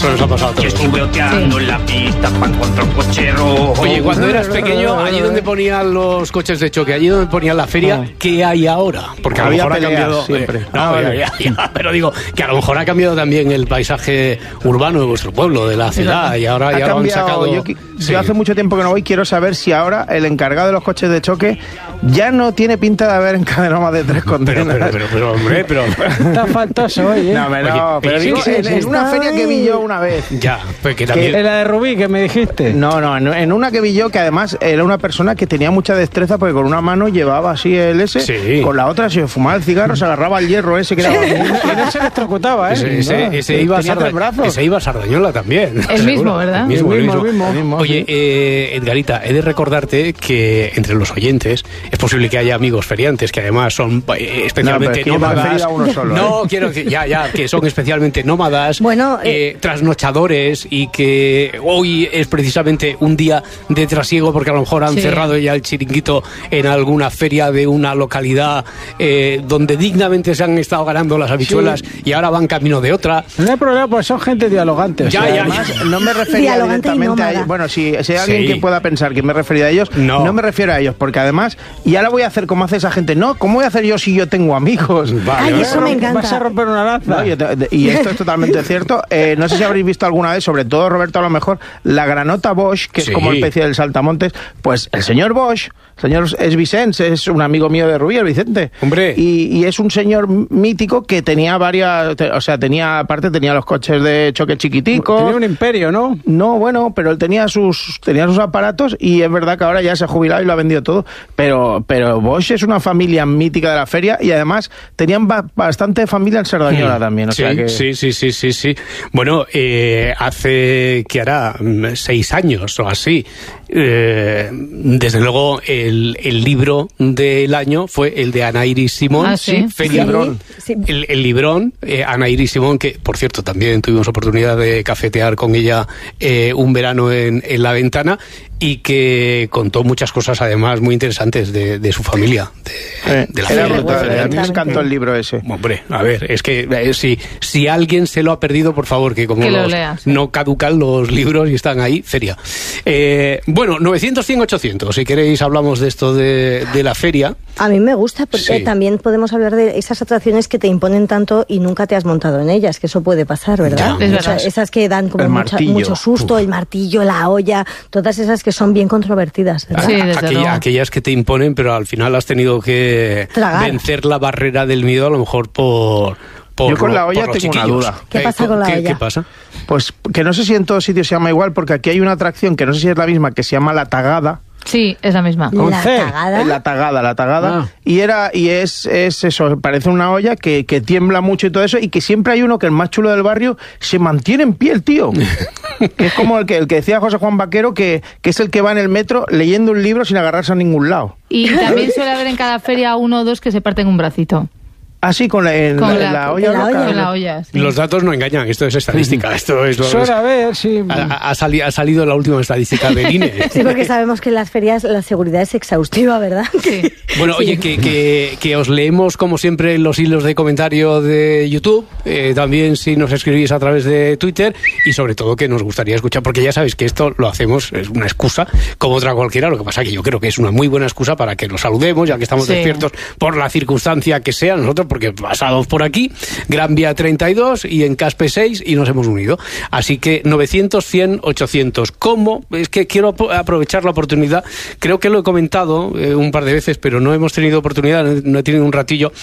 Eso nos ha pasado a todos. Yo estuve oteando en la pista para encontrar un coche rojo. Oye, cuando eras pequeño, allí donde ponían los coches de choque, allí donde ponían la feria, ¿qué hay ahora? Porque a lo mejor ha cambiado siempre. Pero digo, que a lo mejor ha cambiado también el paisaje urbano de vuestro pueblo, de la ciudad, y ahora han sacado... Yo hace mucho tiempo que no voy, quiero saber si ahora el encargado de los coches de choque ya no tiene pinta de haber encadenado más de 3 condenas. Pero, hombre, está faltoso hoy, ¿eh? Pero digo, en una feria que vi yo una vez. Ya, pues que también... En la de Rubí, que me dijiste. No, en una que vi yo, que además era una persona que tenía mucha destreza, porque con una mano llevaba así el S, con la otra se fumaba el cigarro, se agarraba el hierro ese que era... Ese se electrocutaba, ¿eh? Ese iba a Sardañola también. El mismo, ¿verdad? El mismo. Oye, Edgarita, he de recordarte que entre los oyentes es posible que haya amigos feriantes que además son especialmente nómadas. No, quiero decir, que son especialmente nómadas, trasnochadores, y que hoy es precisamente un día de trasiego porque a lo mejor han cerrado ya el chiringuito en alguna feria de una localidad donde dignamente se han estado ganando las habichuelas y ahora van camino de otra. No hay problema, pues son gente dialogante. Además, no me refería directamente a ellos. Bueno, si hay alguien que pueda pensar que me refería a ellos, no me refiero a ellos, porque además, y ahora voy a hacer como hace esa gente. No, ¿cómo voy a hacer yo si yo tengo amigos? Eso me encanta. Vas a romper una lanza. Y esto es totalmente cierto. No sé si habréis visto alguna vez, sobre todo Roberto a lo mejor, la granota Bosch, que es como especie del saltamontes. Pues el señor Bosch, señor es Vicens, es un amigo mío de Rubí, el Vicente. Hombre. Y es un señor mítico que tenía tenía los coches de choque chiquiticos. Tenía un imperio, ¿no? No, bueno, pero él tenía sus aparatos, y es verdad que ahora ya se ha jubilado y lo ha vendido todo. Pero Bosch es una familia mítica de la feria, y además tenían bastante familia en Sardañola también. O sea que... Sí. Bueno, hace, ¿qué hará? 6 años o así. Desde luego el libro del año fue el de Ana Iris Simón, Feria Librón. El librón, Ana Iris Simón, que por cierto también tuvimos oportunidad de cafetear con ella un verano en La Ventana, y que contó muchas cosas además muy interesantes de su familia, de la era feria. brutal, a mí me encantó el libro ese. Hombre, a ver, es que si alguien se lo ha perdido, por favor, que como no caducan los libros y están ahí, feria. Bueno, 900, 100, 800, si queréis hablamos de esto de la feria. A mí me gusta, porque también podemos hablar de esas atracciones que te imponen tanto y nunca te has montado en ellas, que eso puede pasar, ¿verdad? Esas que dan como mucho susto, el martillo, la olla, todas esas que son bien controvertidas, ¿verdad? Sí, aquellas que te imponen, pero al final has tenido que vencer la barrera del miedo, a lo mejor por yo con la olla tengo una duda. ¿Qué pasa con la olla? ¿Qué pasa? Pues que no sé si en todos sitios se llama igual, porque aquí hay una atracción que no sé si es la misma, que se llama la tagada. Sí, es la misma. ¿La tagada? La tagada. Y es eso, parece una olla que tiembla mucho y todo eso, y que siempre hay uno que el más chulo del barrio se mantiene en pie, el tío. Que es como el que decía José Juan Vaquero, que es el que va en el metro leyendo un libro sin agarrarse a ningún lado. Y también suele haber en cada feria 1 o 2 que se parten un bracito. Así con la olla loca. Con la olla, sí. Los datos no engañan, esto es estadística. Esto es suele haber, sí. Ha salido la última estadística del INE. Sí, porque sabemos que en las ferias la seguridad es exhaustiva, ¿verdad? Sí. Bueno, oye, que os leemos como siempre los hilos de comentario de YouTube, también si nos escribís a través de Twitter, y sobre todo que nos gustaría escuchar, porque ya sabéis que esto lo hacemos, es una excusa como otra cualquiera, lo que pasa que yo creo que es una muy buena excusa para que nos saludemos, ya que estamos despiertos por la circunstancia que sea, nosotros porque pasados por aquí, Gran Vía 32 y en Caspe 6, y nos hemos unido. Así que 900, 100, 800. ¿Cómo? Es que quiero aprovechar la oportunidad. Creo que lo he comentado un par de veces, pero no hemos tenido oportunidad, no he tenido un ratillo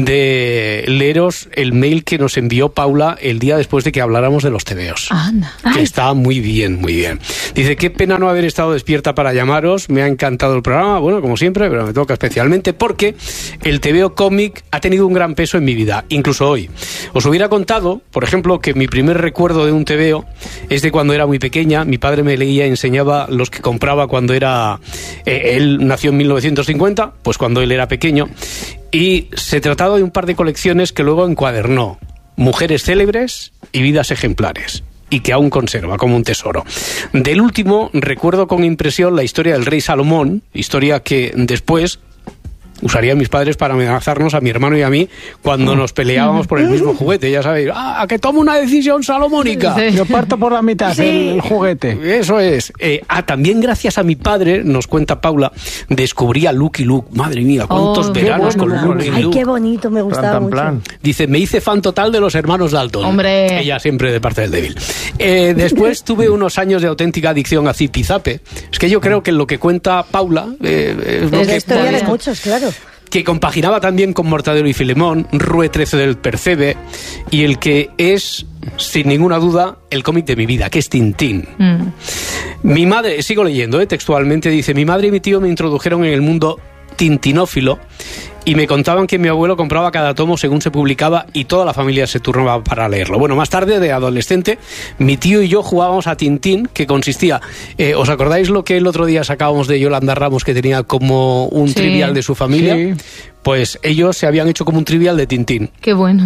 de leeros el mail que nos envió Paula el día después de que habláramos de los tebeos. Anda. Que está muy bien, muy bien. Dice, qué pena no haber estado despierta para llamaros, me ha encantado el programa, bueno, como siempre, pero me toca especialmente porque el tebeo cómic ha tenido un gran peso en mi vida, incluso hoy. Os hubiera contado, por ejemplo, que mi primer recuerdo de un tebeo es de cuando era muy pequeña. Mi padre me leía y enseñaba los que compraba cuando era... él nació en 1950, pues cuando él era pequeño, y se trataba de un par de colecciones que luego encuadernó. Mujeres célebres y vidas ejemplares, y que aún conserva como un tesoro. Del último recuerdo con impresión la historia del rey Salomón, historia que después usarían mis padres para amenazarnos a mi hermano y a mí cuando nos peleábamos por el mismo juguete, ya sabéis. ¡Ah, que tomo una decisión salomónica! Sí. Yo parto por la mitad el juguete. Eso es. También gracias a mi padre, nos cuenta Paula, descubrí a Lucky Luke. Madre mía, cuántos veranos con Lucky Luke. Ay, qué bonito, me gustaba mucho. Dice, me hice fan total de los hermanos Dalton. Hombre. Ella siempre de parte del débil. Después tuve unos años de auténtica adicción a Zipizape. Es que yo creo que lo que cuenta Paula es la historia de muchos, claro. Que compaginaba también con Mortadelo y Filemón, Rue 13 del Percebe, y el que es, sin ninguna duda, el cómic de mi vida, que es Tintín. Mi madre, sigo leyendo textualmente, dice, mi madre y mi tío me introdujeron en el mundo tintinófilo y me contaban que mi abuelo compraba cada tomo según se publicaba y toda la familia se turnaba para leerlo. Bueno, más tarde, de adolescente, mi tío y yo jugábamos a Tintín, que consistía... ¿os acordáis lo que el otro día sacábamos de Yolanda Ramos, que tenía como un trivial de su familia? Sí. Pues ellos se habían hecho como un trivial de Tintín. Qué bueno.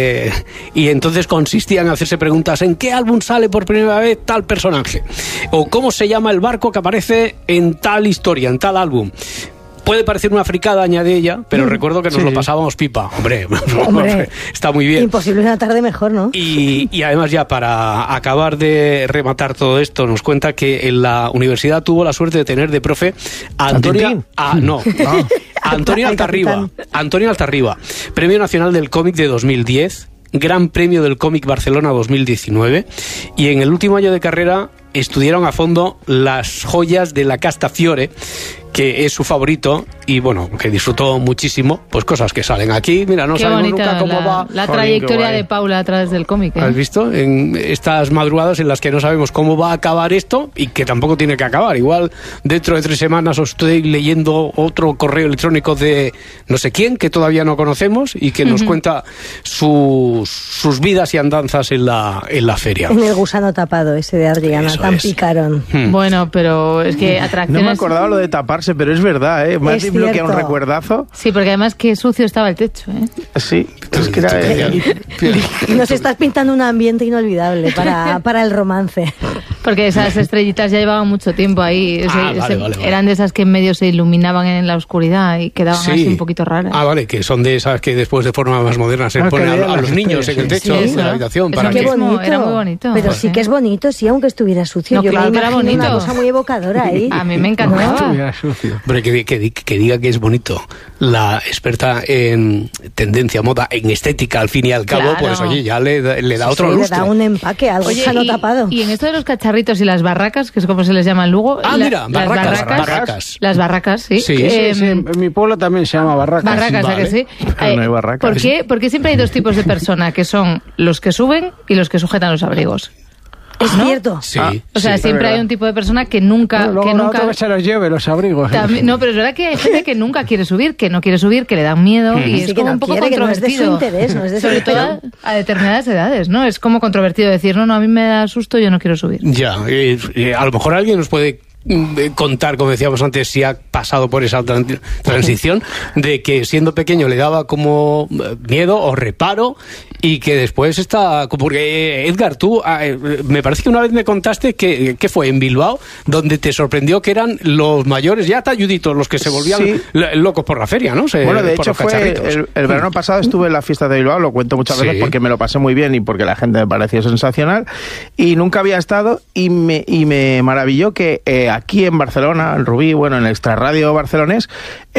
Y entonces consistía en hacerse preguntas: ¿en qué álbum sale por primera vez tal personaje? O ¿cómo se llama el barco que aparece en tal historia, en tal álbum? Puede parecer una fricada, añade ella, pero recuerdo que nos lo pasábamos pipa. Hombre, está muy bien. Imposible una tarde mejor, ¿no? Y además, ya para acabar de rematar todo esto, nos cuenta que en la universidad tuvo la suerte de tener de profe a Antonio Altarriba. Antonio Altarriba, Premio Nacional del Cómic de 2010, Gran Premio del Cómic Barcelona 2019, y en el último año de carrera estudiaron a fondo las joyas de la Casta Fiore, que es su favorito, y bueno, que disfrutó muchísimo, pues cosas que salen aquí. Mira, no sabemos nunca cómo va la trayectoria de Paula a través del cómic. ¿Has visto? En estas madrugadas en las que no sabemos cómo va a acabar esto, y que tampoco tiene que acabar. Igual dentro de 3 semanas os estoy leyendo otro correo electrónico de no sé quién, que todavía no conocemos, y que nos cuenta sus vidas y andanzas en la feria. En el gusano tapado ese de Adriana, eso tan es. Picaron. Bueno, pero es que atracciones... No me acordaba lo de taparse, pero es verdad, ¿eh? Más bloquea un recuerdazo. Sí, porque además qué sucio estaba el techo, ¿eh? Sí, es que era... Nos estás pintando un ambiente inolvidable para el romance. Porque esas estrellitas ya llevaban mucho tiempo ahí. Vale. Eran de esas que en medio se iluminaban en la oscuridad y quedaban así un poquito raras. Vale, que son de esas que después de forma más moderna se ponen a los niños en el techo de la habitación. Para que... Era muy bonito. Pero sí que es bonito, sí, aunque estuviera sucio. No, yo claro, me era imagino bonito. una cosa muy evocadora ahí. A mí me encantaba. Hombre, que diga que es bonito la experta en tendencia, moda, en estética, al fin y al cabo, pues oye, ya le da otro lustre. Le da un empaque, algo sano tapado. Y en esto de los cacharritos y las barracas, que es como se les llama en Lugo... mira, barracas. Las barracas, sí. Sí, en mi pueblo también se llama barracas. Barracas, vale. ¿a que sí? Pero no hay barracas. ¿Por qué siempre hay 2 tipos de persona, que son los que suben y los que sujetan los abrigos? Es cierto. Sí. O sea, siempre hay un tipo de persona que nunca... Luego que nunca que se los lleve, los abrigos. No, pero es verdad que hay gente que nunca quiere subir, que no quiere subir, que le dan miedo, y es como un poco controvertido. No es de su interés, no es de su Sobre todo a determinadas edades, ¿no? Es como controvertido decir, no, a mí me da susto, yo no quiero subir. Ya, a lo mejor alguien nos puede contar, como decíamos antes, si ha pasado por esa transición de que siendo pequeño le daba como miedo o reparo, y que después está... Porque Edgar, tú me parece que una vez me contaste que fue en Bilbao, donde te sorprendió que eran los mayores, ya talluditos, los que se volvían locos por la feria, ¿no? Bueno, de hecho fue el verano pasado estuve en la fiesta de Bilbao, lo cuento muchas veces porque me lo pasé muy bien y porque la gente me pareció sensacional, y nunca había estado, y me maravilló que aquí en Barcelona, en Rubí, bueno, en el Extrarradio barcelonés,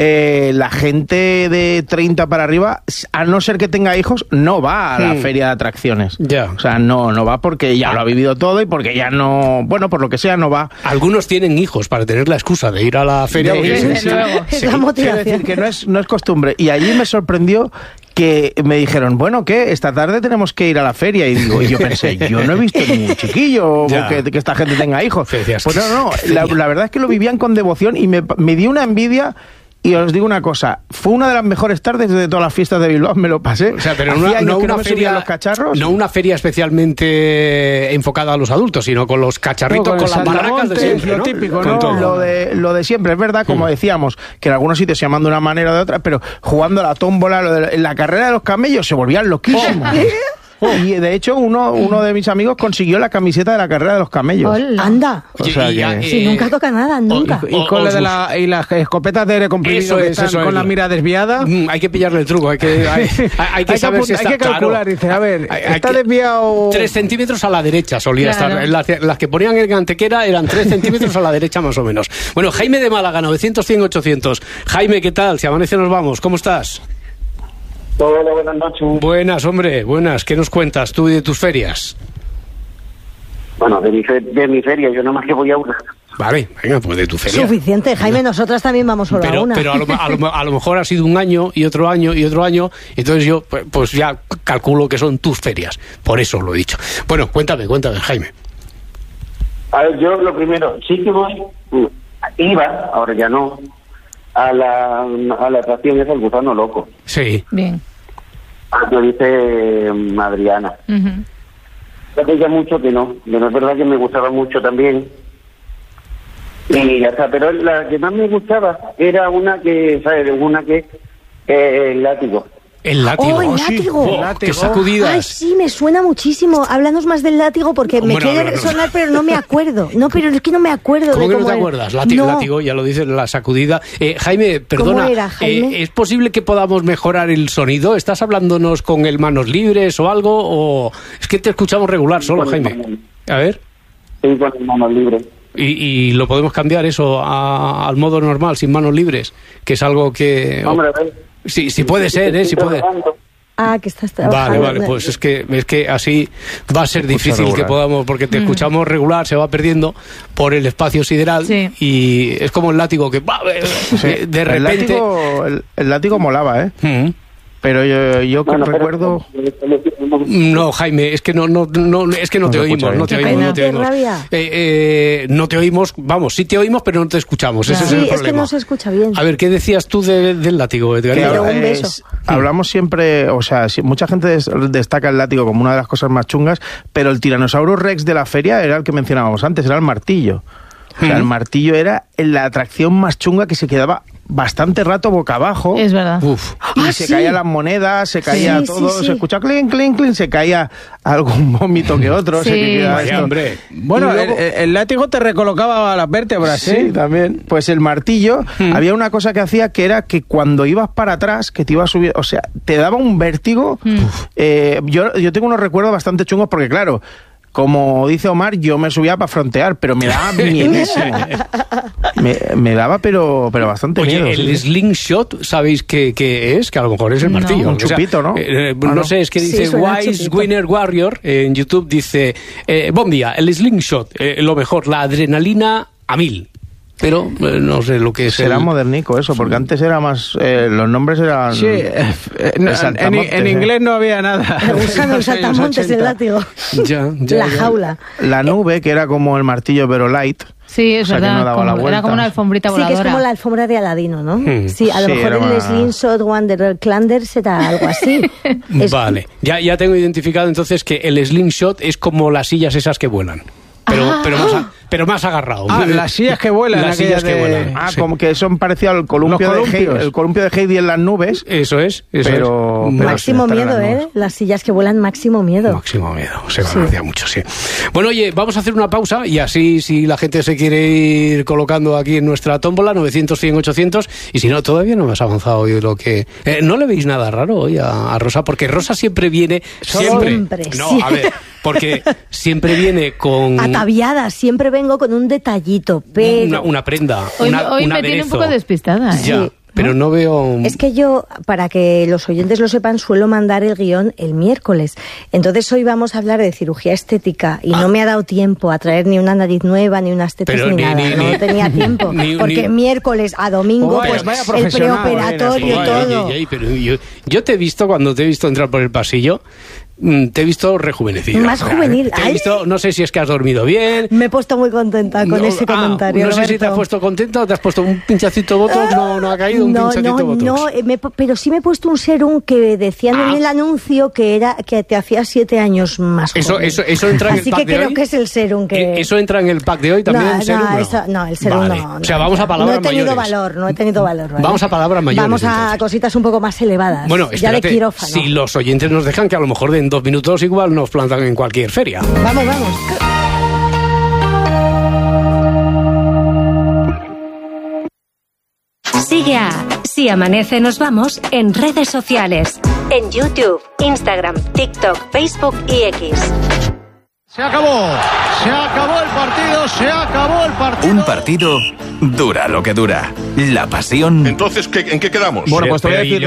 la gente de 30 para arriba, a no ser que tenga hijos, no va a la feria de atracciones. Ya. O sea, no va porque ya lo ha vivido todo y porque ya no... Bueno, por lo que sea, no va. Algunos tienen hijos para tener la excusa de ir a la feria. Es la motivación. Quiero decir que no es costumbre. Y allí me sorprendió que me dijeron, bueno, ¿qué? Esta tarde tenemos que ir a la feria. Y yo pensé, yo no he visto ningún chiquillo que esta gente tenga hijos. Pues no, la verdad es que lo vivían con devoción y me dio una envidia. Y os digo una cosa, fue una de las mejores tardes de todas las fiestas de Bilbao, me lo pasé. O sea, pero no una feria, los cacharros. No una feria especialmente enfocada a los adultos, sino con los cacharritos, con las barracas de siempre, lo ¿no? típico, con ¿no? todo. Lo de siempre, es verdad, como decíamos, que en algunos sitios se llaman de una manera o de otra, pero jugando a la tómbola, la carrera de los camellos, se volvían loquísimos. Y de hecho, uno de mis amigos consiguió la camiseta de la carrera de los camellos. Hola. Anda. O sea si nunca toca nada, nunca. Y con las escopetas de aire comprimido con la mira desviada. Hay que pillarle el truco, hay que saber si está, hay que calcular, claro. Dice, a ver, está desviado... 3 centímetros a la derecha solía estar. Las que ponían en Antequera eran 3 centímetros a la derecha más o menos. Bueno, Jaime de Málaga, 900, 100, 800. Jaime, ¿qué tal? Si amanece nos vamos. ¿Cómo estás? Hola, buenas noches. Buenas, hombre, buenas. ¿Qué nos cuentas tú de tus ferias? Bueno, de mi feria, yo nomás que voy a una. Vale, venga, pues de tu feria. Suficiente, Jaime, nosotras también vamos solo a una. Pero a lo mejor ha sido un año y otro año y otro año, entonces yo pues ya calculo que son tus ferias. Por eso lo he dicho. Bueno, cuéntame, Jaime. A ver, yo lo primero, sí que iba, ahora ya no, a la atracción esa del gusano loco. Sí. Bien. Lo dice Adriana. Hace ya mucho que no es verdad que me gustaba mucho también. Y ya está, pero la que más me gustaba era una que, ¿sabes? El látigo. El látigo. ¡Oh, el látigo! ¡Qué sacudidas! Ay, sí, me suena muchísimo. Háblanos más del látigo porque me quiere sonar, pero no me acuerdo. No, pero es que no me acuerdo. ¿Cómo que no te acuerdas? Látigo, ya lo dice, la sacudida. Jaime, perdona. ¿Cómo era, Jaime? ¿Es posible que podamos mejorar el sonido? ¿Estás hablándonos con el manos libres o algo? ¿O es que te escuchamos regular solo, Jaime? A ver. Sí, con el manos libres. ¿Y lo podemos cambiar eso al modo normal, sin manos libres? Que es algo que... Hombre, sí puede ser, sí puede. Que estás trabajando. Vale, pues es que así va a ser difícil que podamos, porque te escuchamos regular, se va perdiendo por el espacio sideral y es como el látigo que de repente... El látigo molaba, ¿eh? Pero yo recuerdo... No, Jaime, es que no es que no te oímos, no te oímos, vamos, sí te oímos, pero no te escuchamos, ese es el problema. Es que no se escucha bien. A ver, ¿qué decías tú del látigo, Edgar? Un beso. Hablamos siempre, o sea, mucha gente destaca el látigo como una de las cosas más chungas, pero el Tyrannosaurus Rex de la feria era el que mencionábamos antes, era el martillo. O sea, el martillo era la atracción más chunga, que se quedaba bastante rato boca abajo. Es verdad. Y se caían las monedas, se caía todo, se escucha clink, clink, clink, se caía algún vómito que otro. Hombre. Bueno, luego, el látigo te recolocaba las vértebras, Sí, también. Pues el martillo, había una cosa que hacía, que era que cuando ibas para atrás, que te ibas a subir, o sea, te daba un vértigo. Yo tengo unos recuerdos bastante chungos, porque claro, como dice Omar, yo me subía para frontear, pero me daba miedísimo. me daba, pero bastante miedo. El slingshot, ¿sabéis qué es? Que a lo mejor es el martillo. Un chupito, ¿no? No sé, es que dice Wise Winner Warrior en YouTube, dice, buen día, el slingshot, lo mejor, la adrenalina a 1000. Pero no sé lo que es. Será modernico eso, porque antes era más... los nombres eran... Sí, en inglés no había nada. Buscando el saltamontes, el látigo. La jaula. La nube, que era como el martillo, pero light. Sí, es verdad. Que no daba la vuelta. Era como una alfombrita voladora. Sí, que es como la alfombra de Aladino, ¿no? Sí, a lo mejor el Slingshot Wanderer Clander será algo así. Vale, ya tengo identificado entonces que el slingshot es como las sillas esas que vuelan. Pero más agarrado. Las sillas que vuelan. Las sillas que vuelan. Como que son parecidas al columpio de Heidi. El columpio de Heidi en las nubes. Eso es. Pero máximo miedo, ¿eh? Las sillas que vuelan, máximo miedo. Máximo miedo. Se conocía mucho, sí. Bueno, oye, vamos a hacer una pausa y así, si la gente se quiere ir colocando aquí en nuestra tómbola, 900, 100, 800, y si no, todavía no me has avanzado hoy lo que... ¿No le veis nada raro hoy a Rosa? Porque Rosa siempre viene... Siempre. No, a ver... Porque siempre viene con... Ataviada, siempre vengo con un detallito, pero... Una prenda, hoy un me tiene un poco despistada. Ya, sí. pero no veo... Es que yo, para que los oyentes lo sepan, suelo mandar el guión el miércoles. Entonces hoy vamos a hablar de cirugía estética y no me ha dado tiempo a traer ni una nariz nueva, ni unas tetas, ni nada. No tenía tiempo. Porque miércoles a domingo, pues el preoperatorio, todo. Pero yo te he visto, cuando te he visto entrar por el pasillo... Te he visto rejuvenecido. Más juvenil. Te he visto, no sé si es que has dormido bien. Me he puesto muy contenta con ese comentario. No sé si te has puesto contenta o te has puesto un pinchacito de botox. No ha caído un pinchacito de botox. No, pero sí me he puesto un serum que decían en el anuncio que te hacía 7 años más joven. Eso entra en el pack de hoy. Así que creo que es el serum que... ¿Eso entra en el pack de hoy también? El serum vale. no. O sea, vamos a palabras mayores. No he tenido valor. ¿vale? Vamos a palabras mayores. Vamos a cositas un poco más elevadas. Bueno, espérate, ya de quirófano. Si los oyentes nos dejan, que a lo mejor de en 2 minutos igual nos plantan en cualquier feria. Vamos, vamos. Sigue a Si Amanece Nos Vamos en redes sociales. En YouTube, Instagram, TikTok, Facebook y X. Se acabó el partido. Un partido dura lo que dura. La pasión. Entonces, ¿en qué quedamos? Bueno, pues te voy a decir,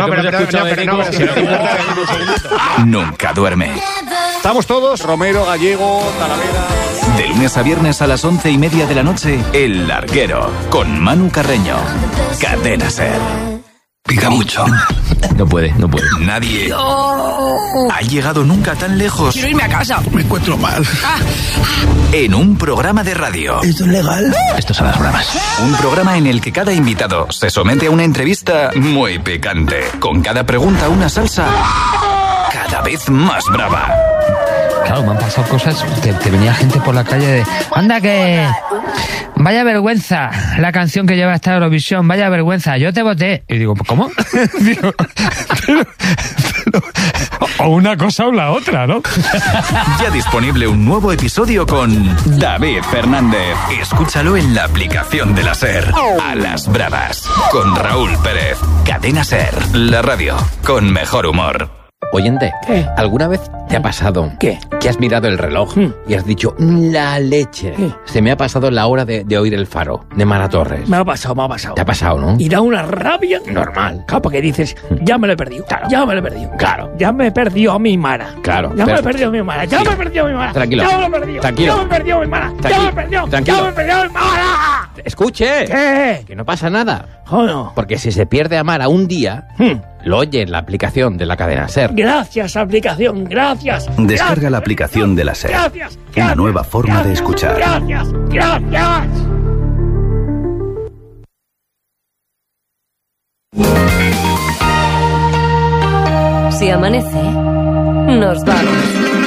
Nunca duerme. Estamos todos, Romero, Gallego, Talavera. De lunes a viernes a las 11:30 de la noche, El Larguero, con Manu Carreño. Cadena SER. Pica mucho. No puede. Nadie ha llegado nunca tan lejos. Quiero irme a casa. Me encuentro mal. En un programa de radio. ¿Esto es legal? Estos son las bromas. Un programa en el que cada invitado se somete a una entrevista muy picante. Con cada pregunta una salsa cada vez más brava. Claro, me han pasado cosas. Te venía gente por la calle de... ¡Anda que... Vaya vergüenza la canción que lleva esta Eurovisión! ¡Vaya vergüenza! Yo te voté. Y digo, ¿cómo? Digo, pero, o una cosa o la otra, ¿no? Ya disponible un nuevo episodio con David Fernández. Escúchalo en la aplicación de la SER. A las bravas. Con Raúl Pérez. Cadena SER. La radio con mejor humor. Oyente, ¿qué? ¿Alguna vez te ha pasado ¿qué? Que has mirado el reloj y has dicho, la leche? ¿Qué? Se me ha pasado la hora de oír El Faro, de Mara Torres. Me ha pasado. ¿Te ha pasado, no? Y da una rabia. Normal. Claro, porque dices, ya me lo he perdido. Claro. Ya me lo he perdido. Claro. Ya me perdió mi Mara. Claro. Ya me he perdido mi Mara. Ya me he perdido mi Mara. Tranquilo. Ya me lo he perdido. Tranquilo. Ya me he perdido mi Mara. Tranquilo. Ya me he perdido. Tranquilo. Ya me he perdido mi Mara. Escuche. ¿Qué? Que no pasa nada. ¿O no? Porque si se pierde a Mara un día, lo oye en la aplicación de la cadena SER. Gracias, aplicación. Gracias. Descarga la aplicación de la SER. Gracias. Una nueva forma de escuchar. Gracias. Si amanece, nos vamos.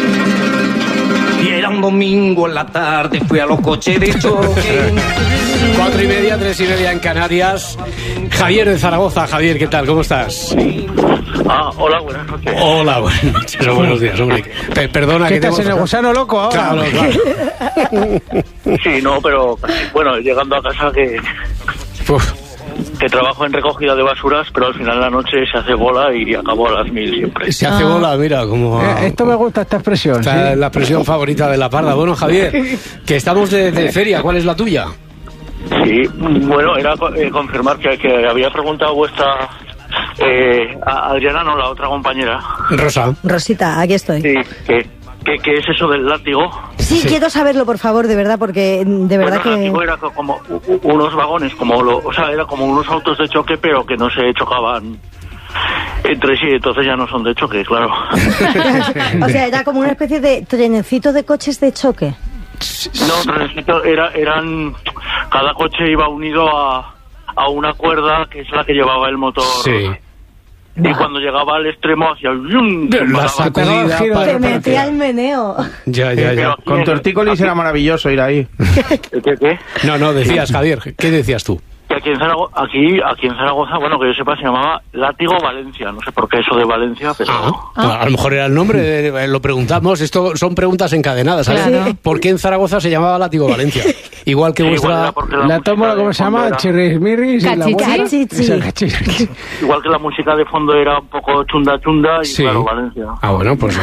Y era un domingo en la tarde, fui a los coches de choque. 4:30, 3:30 en Canarias. Javier de Zaragoza. Javier, ¿qué tal? ¿Cómo estás? Hola, buenas noches. Hola, buenas noches. Buenos días, hombre. Perdona ¿Qué que estás en el gusano loco ahora? Claro. Sí, no, pero bueno, llegando a casa que trabajo en recogida de basuras, pero al final de la noche se hace bola y acabo a las 1000 siempre. Se hace bola, mira, como... Esto me gusta, esta expresión. Esta ¿sí? es la expresión favorita de la parda. Bueno, Javier, que estamos de feria, ¿cuál es la tuya? Sí, bueno, era confirmar que había preguntado vuestra... a Adriana, no, la otra compañera. Rosita, aquí estoy. Sí, ¿qué es eso del látigo? Sí, quiero saberlo, por favor, de verdad, porque de verdad que... El látigo era como unos vagones, era como unos autos de choque, pero que no se chocaban entre sí, entonces ya no son de choque, claro. O sea, era como una especie de trenecito de coches de choque. No, trenecito, eran... Cada coche iba unido a una cuerda que es la que llevaba el motor. Sí. Y cuando llegaba al extremo hacía la sacudida te metía el meneo. Ya. Con tortícolis era maravilloso ir ahí. ¿Qué? No, decías, Javier, ¿qué decías tú? Que aquí en Zaragoza, bueno, que yo sepa, se llamaba Látigo Valencia. No sé por qué eso de Valencia, pero... A lo mejor era el nombre, lo preguntamos. Esto son preguntas encadenadas, ¿sabes? Claro. ¿Por qué en Zaragoza se llamaba Látigo Valencia? Igual que vuestra... La tómbola, ¿cómo se llama? Chirrismirris y la buena. Igual que la música de fondo era un poco chunda y claro, Valencia. Bueno, pues...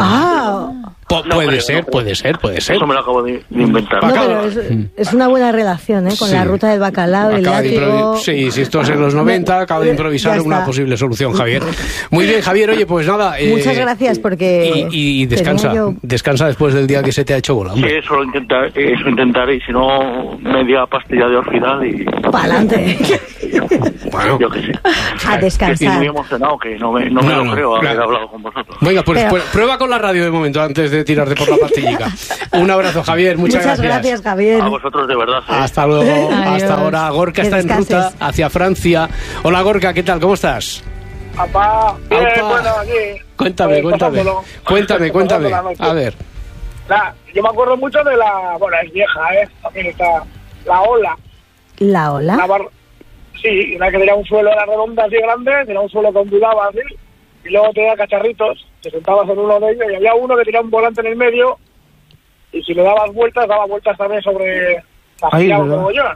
Puede ser. Eso me lo acabo de inventar. No, pero es una buena relación, con la ruta del bacalao, el látigo... Sí, si esto es en los 90, acabo de improvisar una posible solución, Javier. Muy bien, Javier, oye, pues nada... Muchas gracias, porque... Y descansa después del día que se te ha hecho bola, hombre. Sí, eso intentaré, y si no, media pastilla de orfidal y... ¡Pa'lante! Bueno, yo qué sé. A descansar. Estoy muy emocionado, que no me lo creo haber hablado con vosotros. Venga, pues prueba con la radio de momento, antes de tirarte por la pastillica. Un abrazo, Javier, muchas gracias, Javier. A vosotros, de verdad. Hasta luego, hasta ahora. Gorka está en ruta hacia Francia. Hola, Gorka, ¿qué tal? ¿Cómo estás? Apá, bueno, aquí. Cuéntame. A ver. Yo me acuerdo mucho de bueno, es vieja, también está la ola. ¿La ola? Sí, una que tenía un suelo, era redonda así grande, tenía un suelo que ondulaba así, y luego tenía cacharritos, te sentabas en uno de ellos y había uno que tenía un volante en el medio y si le dabas vueltas, daba vueltas también sobre la silla como yo.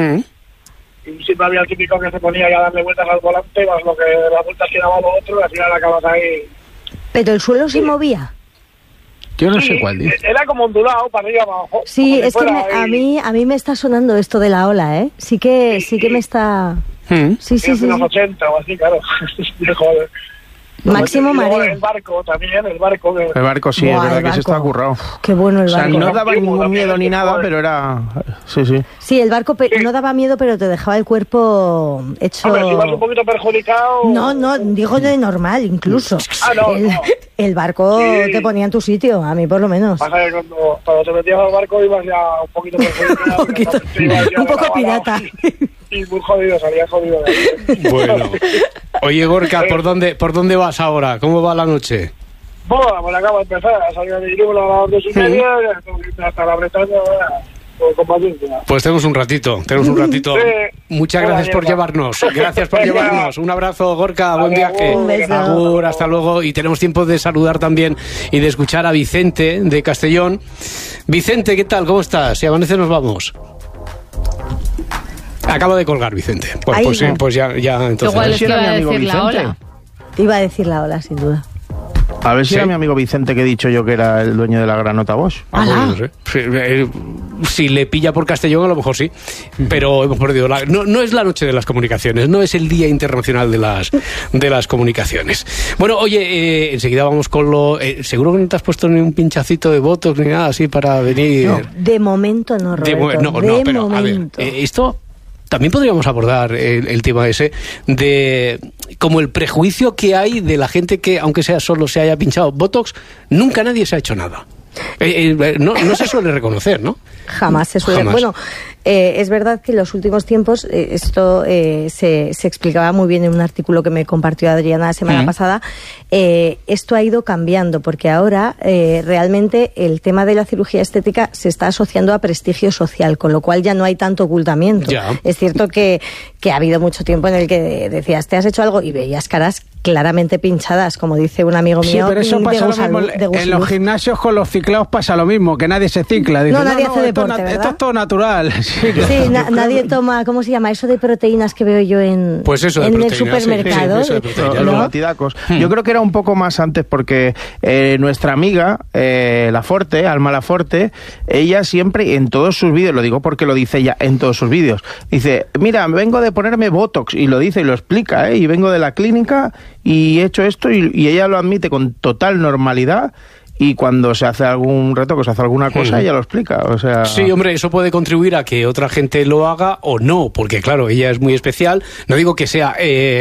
Y siempre había el típico que se ponía ya a darle vueltas al volante, más lo que las vueltas que daba lo otro, y al final acabas ahí. ¿Pero el suelo se movía? Yo no sé cuál dice. Era como ondulado, para arriba, para abajo. Sí, es que a mí me está sonando esto de la ola, ¿eh? Sí que me está... Sí. Unos 80 o así, claro. Joder. Máximo mareo. El barco también, el barco. El barco sí, es verdad que se está currado. Qué bueno el barco. O sea, no daba ningún miedo ni nada, pero era... Sí. Sí, el barco no daba miedo, pero te dejaba el cuerpo hecho... Hombre, si vas un poquito perjudicado... No, digo de normal, incluso. No. El barco te ponía en tu sitio, a mí por lo menos. Pasa que cuando te metías al barco ibas ya un poquito perjudicado. Un poco pirata. Y muy jodido, salía jodido. Bueno. Oye, Gorka, ¿por dónde vas ahora? ¿Cómo va la noche? Bueno, pues acabo de empezar. Salí de Irún a las 2:30 hasta la Bretaña, con paciencia. Pues tenemos un ratito. Muchas gracias por llevarnos. Gracias por llevarnos. Un abrazo, Gorka. Buen viaje. Un beso. Agur, hasta luego. Y tenemos tiempo de saludar también y de escuchar a Vicente de Castellón. Vicente, ¿qué tal? ¿Cómo estás? Si amanece nos vamos. Acaba de colgar, Vicente. Pues ya entonces. Igual es que iba a decir la ola. Iba a decir la ola, sin duda. A ver si era mi amigo Vicente que he dicho yo que era el dueño de la Granota Bosch. No sé. Si le pilla por Castellón, a lo mejor sí. Pero hemos perdido no es la noche de las comunicaciones, no es el Día Internacional de las Comunicaciones. Bueno, oye, enseguida vamos con lo... seguro que no te has puesto ni un pinchacito de Botox ni nada así para venir... No, de momento no, Roberto. Pero a ver, esto... También podríamos abordar el tema ese de como el prejuicio que hay de la gente que, aunque sea solo se haya pinchado Botox, nunca nadie se ha hecho nada. No se suele reconocer, ¿no? Jamás se suele. Bueno, es verdad que en los últimos tiempos esto se explicaba muy bien en un artículo que me compartió Adriana la semana pasada. Esto ha ido cambiando porque ahora realmente el tema de la cirugía estética se está asociando a prestigio social, con lo cual ya no hay tanto ocultamiento. Ya. Es cierto que ha habido mucho tiempo en el que decías, ¿te has hecho algo? Y veías caras claramente pinchadas, como dice un amigo mío. Sí, pero eso pasa lo mismo en los gimnasios con los ciclados, pasa lo mismo, que nadie se cicla. Dice, nadie hace deporte, ¿verdad? Esto es todo natural. Sí, nadie toma, ¿cómo se llama? Eso de proteínas que veo yo en el supermercado. Los batidacos. Yo creo que era un poco más antes porque nuestra amiga, Laforte, Alma Laforte, ella siempre, en todos sus vídeos, lo digo porque lo dice ella en todos sus vídeos, dice, mira, vengo de ponerme Botox, y lo dice y lo explica, y vengo de la clínica y he hecho esto, y ella lo admite con total normalidad. Y cuando se hace algún retoque, se hace alguna cosa, ella lo explica. O sea... Sí, hombre, eso puede contribuir a que otra gente lo haga o no, porque claro, ella es muy especial. No digo que sea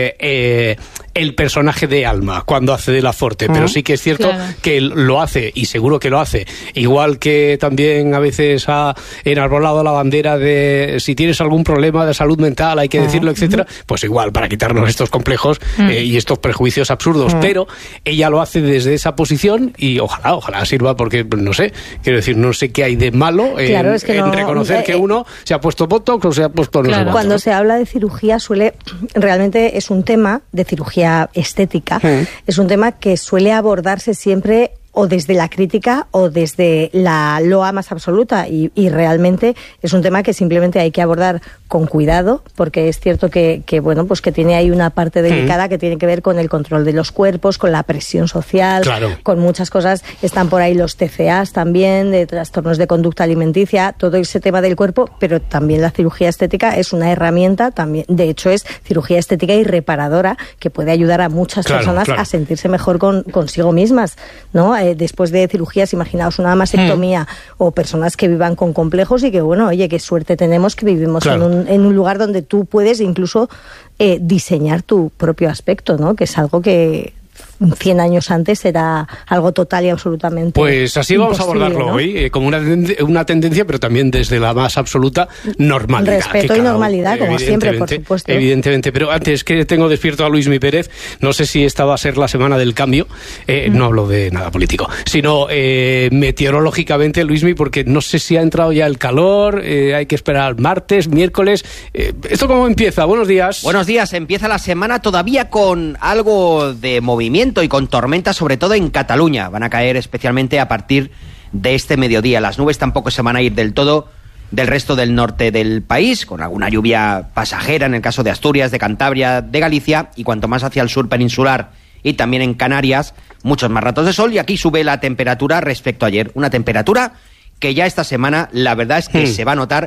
el personaje de Alma cuando hace de Laforte, pero sí que es cierto que lo hace, y seguro que lo hace. Igual que también a veces ha enarbolado la bandera de si tienes algún problema de salud mental hay que decirlo, etcétera, pues igual, para quitarnos estos complejos y estos prejuicios absurdos. Pero ella lo hace desde esa posición y ojalá sirva, porque no sé, quiero decir, no sé qué hay de malo en reconocer que uno se ha puesto Botox o se ha puesto no sé cuánto. Cuando se habla de cirugía realmente es un tema de cirugía estética, es un tema que suele abordarse siempre o desde la crítica o desde la loa más absoluta, y realmente es un tema que simplemente hay que abordar con cuidado, porque es cierto que bueno, pues que tiene ahí una parte delicada que tiene que ver con el control de los cuerpos, con la presión social, con muchas cosas. Están por ahí los TCAs también, de trastornos de conducta alimenticia, todo ese tema del cuerpo, pero también la cirugía estética es una herramienta, también, de hecho es cirugía estética y reparadora, que puede ayudar a muchas personas a sentirse mejor consigo mismas, ¿no? Después de cirugías, imaginaos una mastectomía o personas que vivan con complejos y que, bueno, oye, qué suerte tenemos que vivimos en un lugar donde tú puedes incluso diseñar tu propio aspecto, ¿no? Que es algo que 100 años antes era algo total y absolutamente pues así vamos a abordarlo, ¿no? Hoy, como una tendencia, pero también desde la más absoluta normalidad. Respeto y normalidad, como siempre, por supuesto. Evidentemente, pero antes que tengo despierto a Luismi Pérez, no sé si esta va a ser la semana del cambio, no hablo de nada político, sino meteorológicamente, Luismi, porque no sé si ha entrado ya el calor, hay que esperar martes, miércoles. ¿Esto cómo empieza? Buenos días. Buenos días, empieza la semana todavía con algo de movimiento viento y con tormentas, sobre todo en Cataluña. Van a caer especialmente a partir de este mediodía. Las nubes tampoco se van a ir del todo del resto del norte del país, con alguna lluvia pasajera en el caso de Asturias, de Cantabria, de Galicia, y cuanto más hacia el sur peninsular y también en Canarias, muchos más ratos de sol, y aquí sube la temperatura respecto a ayer. Una temperatura que ya esta semana la verdad es que se va a notar